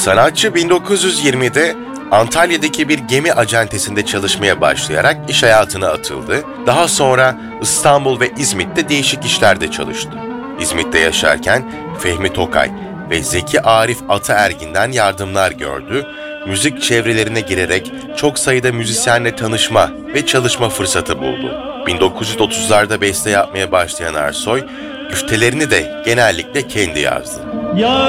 Sanatçı 1920'de Antalya'daki bir gemi acentesinde çalışmaya başlayarak iş hayatına atıldı. Daha sonra İstanbul ve İzmit'te değişik işlerde çalıştı. İzmit'te yaşarken Fehmi Tokay ve Zeki Arif Ataergin'den yardımlar gördü. Müzik çevrelerine girerek çok sayıda müzisyenle tanışma ve çalışma fırsatı buldu. 1930'larda beste yapmaya başlayan Ersoy, güftelerini de genellikle kendi yazdı.